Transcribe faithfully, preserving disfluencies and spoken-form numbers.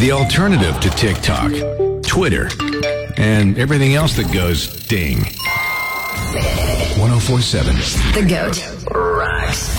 The alternative to TikTok, Twitter, and everything else that goes ding. one oh four point seven The GOAT rocks.